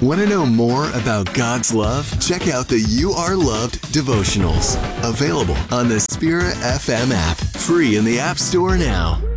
Want to know more about God's love? Check out the You Are Loved devotionals, available on the Spirit FM app, free in the App Store now.